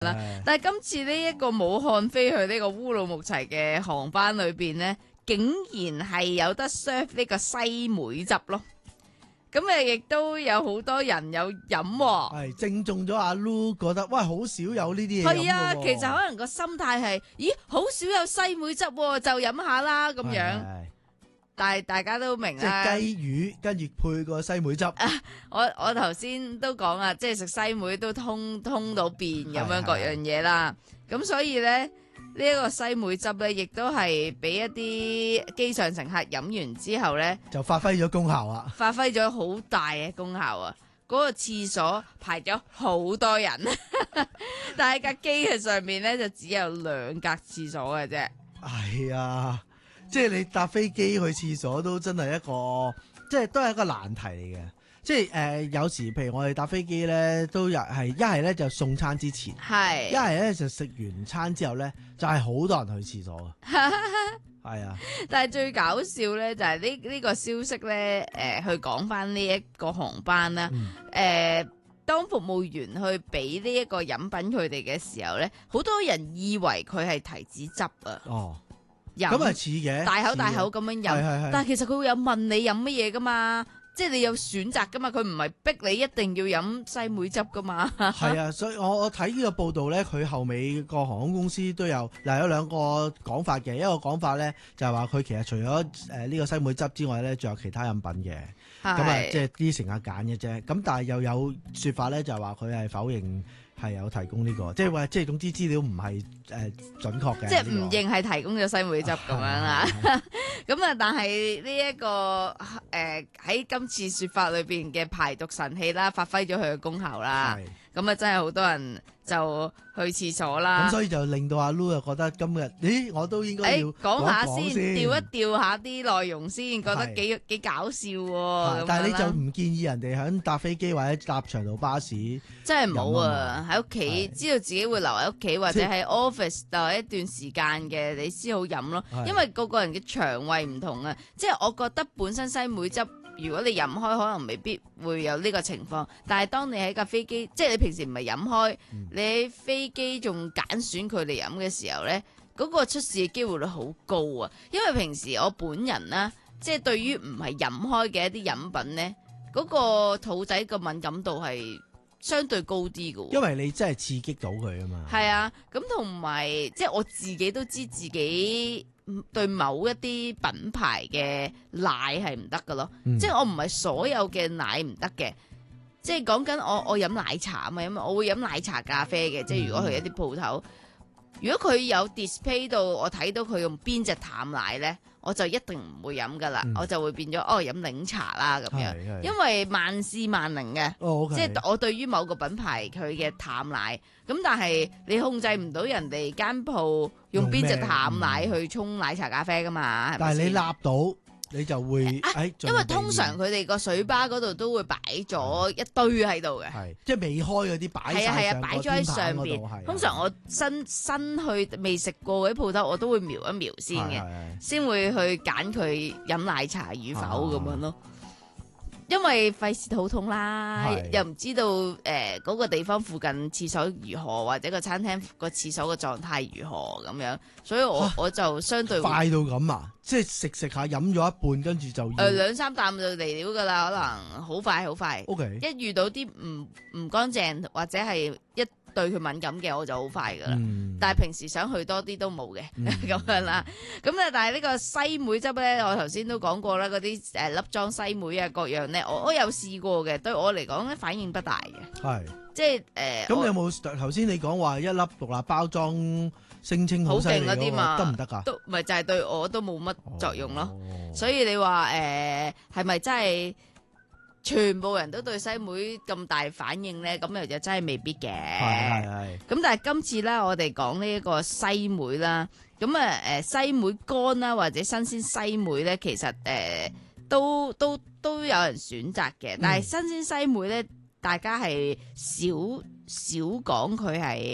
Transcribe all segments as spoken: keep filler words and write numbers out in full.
啦。但係今次呢一個武漢飛去呢個烏魯木齊嘅航班裏邊呢，竟然係有得 serve 呢個西梅汁咯。咁誒，亦都有好多人有飲喎。 係正中咗阿 Lu 覺得，喂，好少有呢啲嘢飲㗎喎。 係啊，其實可能個心態係，咦，好少有西梅汁喎，就飲下啦咁樣。但係大家都明即啦， 係雞魚跟住配個西梅汁。 我我頭先都講啊，即係食西梅都通通到便咁樣各樣嘢啦。咁所以咧，呢一個西梅汁咧，亦都係俾一啲機上乘客飲完之後咧， 就發揮咗功效啊！ 發揮咗好大嘅功效啊！嗰個廁所排咗好多人，但係架機嘅上面咧就只有兩格廁所嘅啫。 係啊，即係你搭飛機去廁所都真係一個，即係都係一個難題嚟嘅。即係誒、呃，有時譬如我哋搭飛機咧，都有係一係咧就送餐之前， 係一係咧就食完餐之後咧，就係、是、好多人去廁所嘅。係啊， 但係最搞笑咧就係呢呢個消息咧，誒、呃、去講翻呢一個航班啦，誒、 嗯呃、當服務員去俾呢一個飲品佢哋嘅時候咧，好多人以為佢係提子汁啊。 哦， 飲咁係似嘅， 大口大口咁樣飲， 係係係但係其實佢會有問你飲乜嘢噶嘛，即係你有選擇噶嘛，佢唔係逼你一定要飲西梅汁噶嘛。 係啊，所以我我睇呢個報道咧，佢後尾個航空公司都有嗱有兩個講法嘅，一個講法咧就係話佢其實除咗誒呢個西梅汁之外咧，仲有其他飲品嘅，咁啊即係啲乘客揀嘅啫。咁但係又有説法咧，就係話佢係否認係有提供呢、這個，即係話即係總之資料唔係誒準確嘅， 即係唔認係提供咗西梅汁咁樣啦。咁啊，但係呢一個誒喺今次説法裏邊嘅排毒神器啦，發揮咗佢嘅功效啦。咁啊，真係好多人就去廁所啦。 咁所以就令到阿 Lu 又覺得今日，咦，我都應該要講下先， 先調一調下啲內容先，覺得幾幾搞笑喎。 但係你就唔建議人哋喺搭飛機或者搭長途巴士， 真係唔好啊！喺屋企知道自己會留喺屋企或者喺 office 留一段時間嘅，你先好飲咯。因為個個人嘅腸胃唔同啊，即係我覺得本身西梅汁，如果你飲開，可能未必會有呢個情況。但係當你喺架飛機，即係你平時唔係飲開，嗯、你喺飛機仲揀選佢哋飲嘅時候呢，嗰、嗰個出事嘅機會率好高啊！因為平時我本人啦，即係對於唔係飲開嘅一啲飲品呢，嗰、嗰個肚仔個敏感度係相對高啲嘅。 因為你真係刺激到佢啊嘛。 係啊，咁同埋即係我自己都知自己對某一啲品牌嘅奶係唔得㗎咯，嗯、即係我唔係所有嘅奶唔得嘅，即係講緊我我飲奶茶啊嘛，因為我會飲奶茶咖啡嘅，即係如果去一啲鋪頭，如果佢有 display 到我睇到佢用邊隻淡奶咧，我就一定唔會飲噶啦，嗯、我就會變咗哦飲檸茶啦咁樣，因為萬試萬靈嘅， 哦 okay、即係我對於某個品牌佢嘅淡奶，咁但係你控制唔到人哋間鋪用邊隻淡奶去沖奶茶咖啡噶嘛，係咪先？ 但係你立到。你就會、 啊哎、因為通常佢哋個水吧嗰度都會擺咗一堆喺度嘅， 係即係未開嗰啲擺曬上個天台嗰度。 通常我新新去未食過嗰啲鋪頭，我都會瞄一瞄先嘅，先會去揀佢飲奶茶與否咁樣咯。因為費事肚痛啦，又唔知道誒嗰、呃嗰個地方附近廁所如何，或者個餐廳個廁所嘅狀態如何咁樣，所以我我就相對快到咁啊！即係食食下飲咗一半，跟住就誒兩三啖就嚟料噶啦，可能好快好快。 OK，一遇到啲唔唔乾淨或者係一對佢敏感嘅，我就好快噶啦。嗯、但係平時想去多啲都冇嘅咁、嗯、樣啦。咁咧，但係呢個西梅汁咧，我頭先都講過啦，嗰啲誒粒裝西梅啊各樣咧，我我有試過嘅，對我嚟講咧反應不大嘅。係是，即係誒。咁、呃、 你有冇頭先你講話一粒獨立包裝聲稱好犀利嗰啲嘛？得唔得㗎？ 都唔係就係對我都冇乜作用咯。 哦、 所以你話誒係咪真係？全部人都對西梅咁大反應咧，咁又就真係未必嘅。係係係。咁但係今次咧，我哋講呢一個西梅啦，咁啊誒西梅乾啦，或者新鮮西梅咧，其實誒、呃、都都都有人選擇嘅。但係新鮮西梅咧，大家係少少講佢係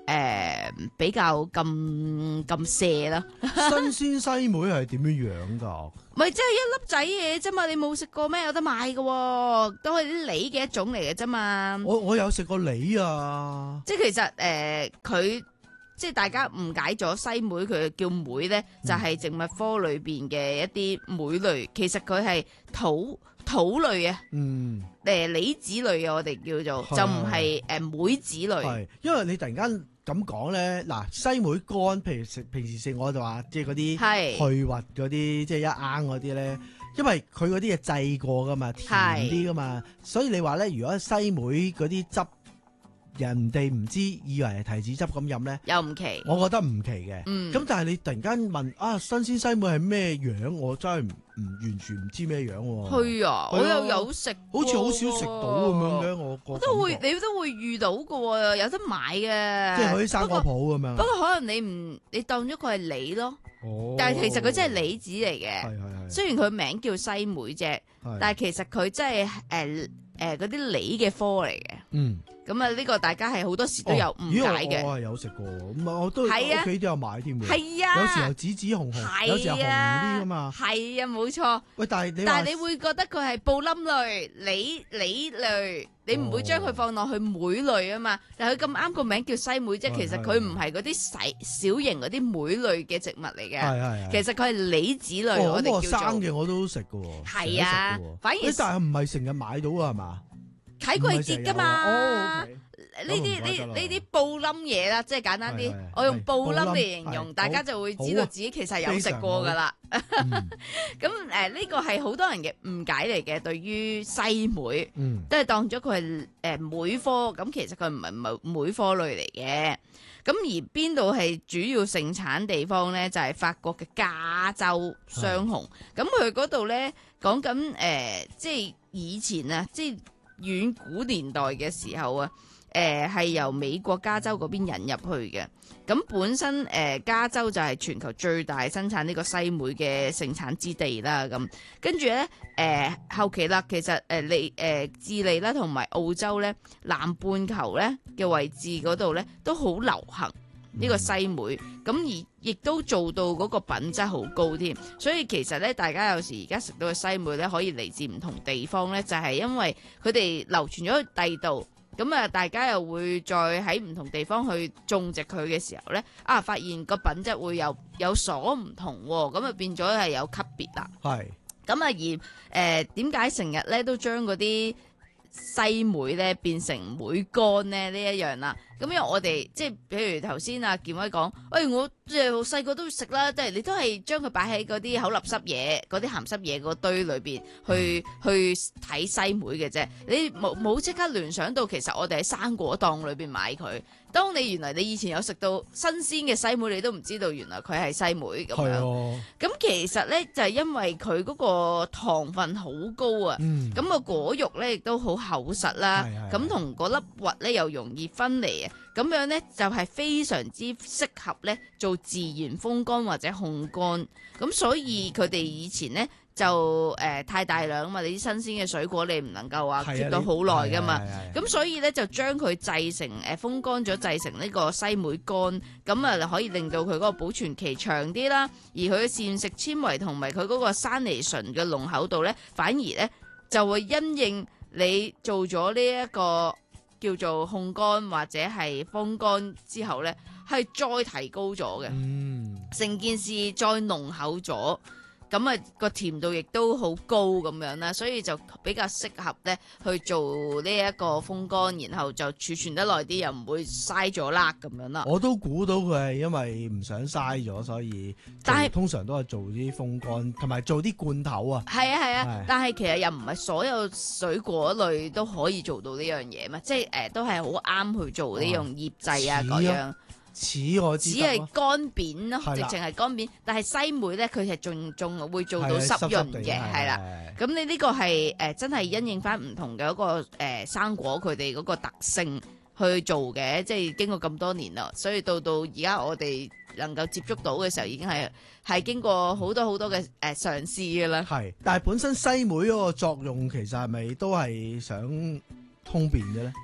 誒比較咁咁瀉啦。 新鮮西梅係點樣樣㗎？ 咪即係一粒仔嘢啫嘛，你冇食過咩？有得買嘅喎，都係啲梨嘅一種嚟嘅啫嘛。 我我有食過梨啊。 即係其實誒佢。即係大家誤解咗西梅，佢叫梅咧，就係植物科裏邊嘅一啲莓類。其實佢係土土類啊， 嗯， 誒李子類啊，我哋叫做就唔係誒梅子類。 係，因為你突然間咁講咧，嗱西梅乾，譬如食平時食我就話，即係嗰啲去核嗰啲，即係一罌嗰啲咧，因為佢嗰啲嘢製過噶嘛，甜啲噶嘛，所以你話咧，如果西梅嗰啲汁，人哋唔知以為係提子汁咁飲咧， 又唔奇， 我覺得唔奇嘅。咁、 嗯、 但係你突然間問啊，新鮮西梅係咩樣？我真係唔唔完全唔知咩樣喎。 係啊，我又有食， 好似好少食到咁樣嘅。我我都會，你都會遇到嘅喎，有得買嘅。 即係嗰啲生果鋪咁樣。 不過可能你唔，你當咗佢係梨咯。哦。但係其實佢真係梨子嚟嘅。係係係。雖然佢名叫西梅啫，但係其實佢真係誒誒嗰啲梨嘅科嚟嘅。嗯。咁啊，呢個大家係好多時都有誤解嘅。 我係有食過，咁啊，我都屋企都有買添嘅。 係啊， 有時候紫紫紅紅，有時候紅啲噶嘛。 係啊，冇錯。 喂，但係你但係你會覺得佢係布冧類、梨梨類，你唔會將佢放落去莓類啊嘛。但係佢咁啱個名叫西梅，即係其實佢唔係嗰啲細小型嗰啲莓類嘅植物嚟嘅。係係。其實佢係梨子類，我哋叫做。 生嘅我都食嘅。係啊， 反而但係唔係成日買到啊，係嘛？ 睇季節噶嘛？呢啲呢呢啲布冧嘢啦，即係簡單啲，我用布冧嚟形容，大家就會知道自己其實有食過噶啦。咁誒，呢個係好多人嘅誤解嚟嘅，對於西梅，都係當咗佢係誒莓科，咁其實佢唔係莓莓科類嚟嘅。咁而邊度係主要盛產地方咧？就係法國嘅加州雙雄。咁佢嗰度咧講緊誒，即係以前啊，即係。遠古年代嘅時候啊，誒、呃、係由美國加州嗰邊引入去嘅。咁本身誒、呃、加州就係全球最大生產呢個西梅嘅盛產之地啦。咁跟住咧誒後期啦，其實誒利誒智利啦同埋澳洲咧南半球咧嘅位置嗰度咧都好流行呢個西梅，咁、嗯、而亦都做到嗰個品質好高添，所以其實咧，大家有時而家食到嘅西梅咧，可以嚟自唔同地方咧，就係、是、因為佢哋流傳咗去第度，咁啊，大家又會再喺唔同地方去種植佢嘅時候咧，啊，發現個品質會有有所唔同，咁啊變咗係有級別啦。係是，咁啊而誒點解成日咧都將嗰啲西梅咧變成梅乾咧呢一樣啦？咁因為我哋即係，譬如頭先阿健威講，喂、哎，我即係好細個都食啦，即係你都係將佢擺喺嗰啲口立濕嘢、嗰啲鹹濕嘢嗰堆裏邊去去睇西梅嘅啫。你冇冇即刻聯想到，其實我哋喺生果檔裏邊買佢。當你原來你以前有食到新鮮嘅西梅，你都唔知道原來佢係西梅咁樣。咁、哦、其實咧就係、是、因為佢嗰個糖分好高啊，咁個、嗯、果肉咧亦都好厚實啦，咁同嗰粒核咧又容易分離啊。咁樣咧就係非常之適合咧做自然風乾或者烘乾，咁所以佢哋以前咧就誒、呃、太大量啊嘛，你啲新鮮嘅水果你唔能夠話 keep 到好耐噶嘛，咁所以咧就將佢製成誒風乾咗，製成呢個西梅乾，咁啊可以令到佢嗰個保存期長啲啦，而佢嘅膳食纖維同埋佢嗰個山梨醇嘅濃厚度咧，反而咧就會因應你做咗呢一個叫做烘乾或者係風乾之後呢，係再提高咗嘅，成、嗯、件事再濃厚咗，咁啊個甜度亦都好高咁樣啦，所以就比較適合呢去做呢一個風乾，然後就儲存得耐啲，又唔會嘥咗啦咁樣啦。我都估到佢係因為唔想嘥咗，所以但係通常都係做啲風乾，同埋做啲罐頭啊。係啊係啊，啊但係其實又唔係所有水果類都可以做到呢樣嘢嘛，即係誒、呃、都係好啱去做呢樣醃製啊嗰樣。似我知，只係乾扁咯，直情係乾扁。但係西梅咧，佢係仲仲會做到濕潤嘅，係啦。咁你呢個係誒、呃、真係因應翻唔同嘅嗰、那個誒、呃、生果佢哋嗰個特性去做嘅，即係經過咁多年啦，所以到到而家我哋能夠接觸到嘅時候，已經係係經過好多好多嘅誒、呃、嘗試嘅啦。係，但係本身西梅嗰個作用其實係咪都係想通便嘅咧？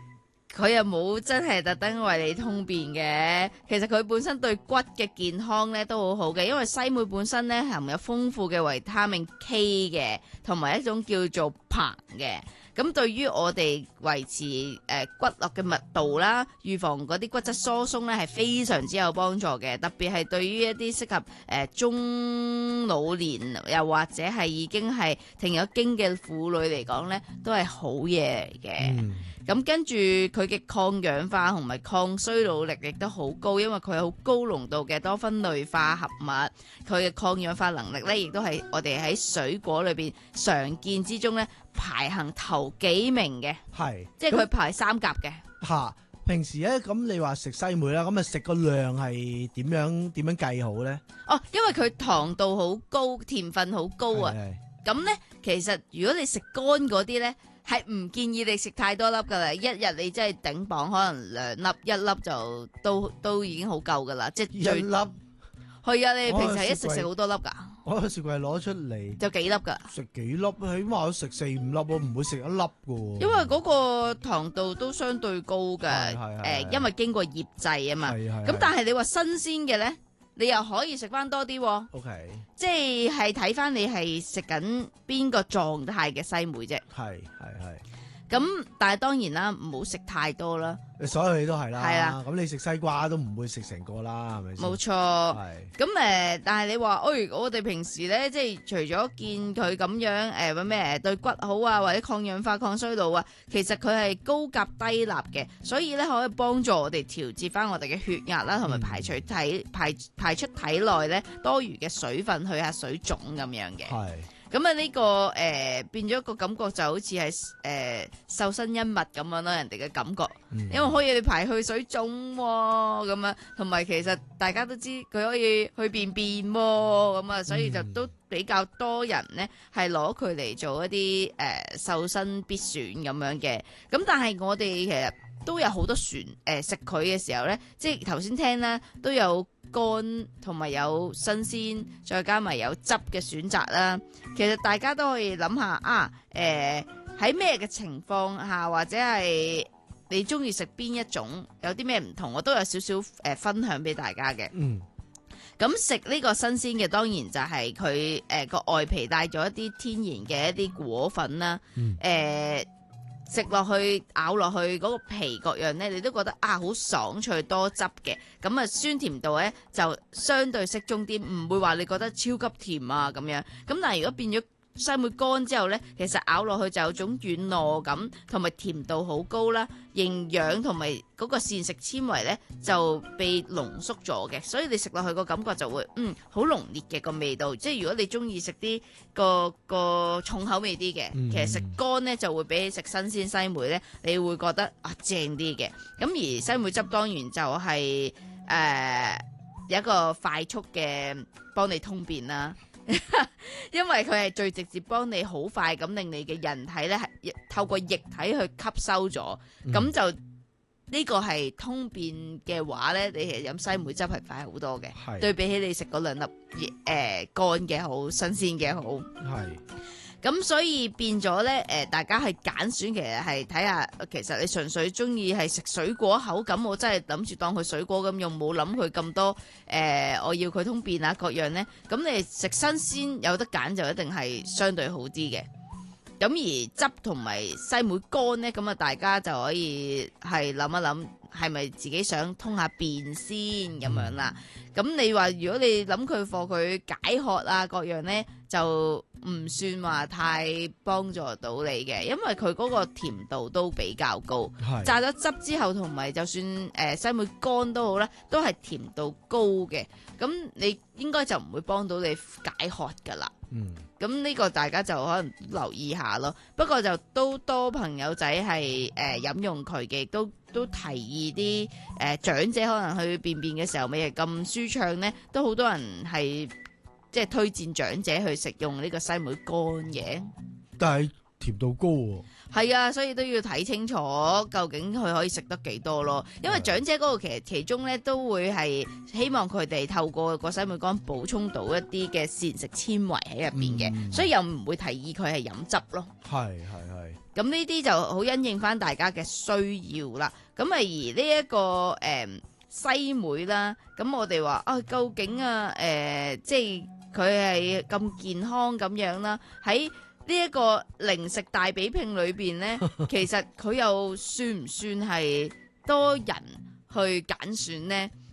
佢又冇真係特登為你通便嘅，其實佢本身對骨嘅健康咧都好好嘅，因為西梅本身咧含有豐富嘅維他命 K 嘅，同埋一種叫做硼嘅。咁對於我哋維持誒、呃、骨骼嘅密度啦，預防嗰啲骨質疏鬆咧，係非常之有幫助嘅。特別係對於一啲適合誒、呃、中老年又或者係已經係停咗經嘅婦女嚟講咧，都係好嘢嚟嘅。 嗯咁跟住佢嘅抗氧化同埋抗衰老力亦都好高，因為佢有好高濃度嘅多酚類化合物，佢嘅抗氧化能力咧，亦都係我哋喺水果裏邊常見之中咧排行頭幾名嘅， 係， 即係佢排三甲嘅。 嚇，平時咧咁你話食西梅啦，咁啊食個量係點樣點樣計好咧？ 哦，因為佢糖度好高，甜分好高啊。咁咧，其實如果你食乾嗰啲咧，係唔建議你食太多粒噶啦，一日你真係頂磅，可能兩粒，一粒就都都已經好夠噶啦，即係最一粒。 係啊，你平時係一食食好多粒噶， 我個雪櫃攞出嚟就幾粒噶， 食幾粒，起碼都食四五粒，我唔會食一粒噶喎。 因為嗰個糖度都相對高嘅， 係係係誒，因為經過醃製啊嘛。 係係係咁但係你話新鮮嘅咧，你又可以食翻多啲喎。 OK， 即係睇翻你係食緊邊個狀態嘅西梅啫。 係係係。 咁但係當然啦，唔好食太多啦。 所有嘢都係啦。 係啦。 咁你食西瓜都唔會食成個啦，係咪先？ 冇錯。 係。 咁誒，但係你話，誒，我哋平時咧，即係除咗見佢咁樣誒，乜咩對骨好啊，或者抗氧化、抗衰老啊，其實佢係高鉀低鈉嘅，所以咧可以幫助我哋調節翻我哋嘅血壓啦，同埋排除體排排出體內咧多餘嘅水分，去下水腫咁樣嘅。 係。 咁啊呢個誒、呃、變咗個感覺就好似係誒瘦身恩物咁樣啦，人哋嘅感覺， 嗯、 因為可以你排去水腫喎、哦，咁啊，同埋其實大家都知佢可以去便便喎、哦，咁啊，所以就都比較多人呢係攞佢嚟做一啲誒、呃、瘦身必選咁樣嘅。咁但係我哋其實都有好多選誒食佢嘅時候呢，即係頭先聽啦，都有乾同埋有新鮮，再加埋有汁嘅選擇啦。其實大家都可以諗下啊，誒喺咩嘅情況下，或者係你中意食邊一種，有啲咩唔同，我都有少少誒分享俾大家嘅。 嗯。 咁食呢個新鮮嘅，當然就係佢誒個外皮帶咗一啲天然嘅一啲果粉啦。 嗯。 誒食落去咬落去嗰個皮各樣咧，你都覺得啊好爽脆多汁嘅，咁啊酸甜度咧就相對適中啲，唔會話你覺得超級甜啊咁樣。咁但係如果變咗西梅乾之後咧，其實咬落去就有種軟糯感，同埋甜度好高啦，營養同埋嗰個膳食纖維咧就被濃縮咗嘅，所以你食落去個感覺就會嗯好濃烈嘅個味道。即係如果你中意食啲個個重口味啲嘅， 嗯、 其實食乾咧就會比起食新鮮西梅咧，你會覺得啊正啲嘅。咁而西梅汁當然就係、是、誒、呃、有一個快速嘅幫你通便啦。因為佢係最直接幫你好快咁令你嘅人體咧係透過液體去吸收咗，咁、嗯、就呢、呢個係通便嘅話咧，你其實飲西梅汁係快好多嘅，對比起你食嗰兩粒誒乾嘅好，新鮮嘅好。係。咁所以變咗咧，誒大家係揀選，其實係睇下，其實你純粹中意係食水果口感，我真係諗住當佢水果咁用，冇諗佢咁多誒、呃，我要佢通便啊各樣咧。咁你食新鮮有得揀就一定係相對好啲嘅。咁而汁同埋西梅乾咧，咁啊大家就可以係諗一諗，係咪自己想通下便先咁樣啦？咁、嗯、你話如果你諗佢課佢解渴啊各樣咧，就唔算話太幫助到你嘅，因為佢嗰個甜度都比較高。榨咗汁之後，同埋就算誒、呃、西梅乾都好啦，都係甜度高嘅。咁你應該就唔會幫到你解渴噶啦。嗯，咁呢個大家就可能留意下咯。不過就都多朋友仔係誒飲用佢嘅，都都提議啲誒、呃、長者可能去便便嘅時候未係咁舒暢呢，都好多人係即係推薦長者去食用呢個西梅乾嘅。 但係甜度高喎。 係啊，所以都要睇清楚究竟佢可以食得幾多咯。因為長者嗰個其實其中咧都會係希望佢哋透過個西梅乾補充到一啲嘅膳食纖維喺入邊嘅， 嗯、 所以又唔會提議佢係飲汁咯。 係係係。 咁呢啲就好因應翻大家嘅需要啦。咁啊而呢、這、一個誒、呃、西梅啦，咁我哋話啊究竟啊誒、呃、即係佢係咁健康咁樣啦，喺呢一個零食大比拼裏邊呢，其實佢又算唔算係多人去揀選呢？